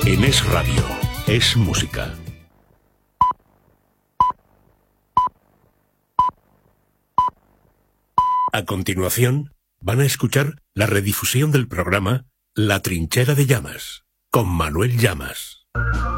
En Es Radio, es música. A continuación, van a escuchar la redifusión del programa La Trinchera de Llamas, con Manuel Llamas.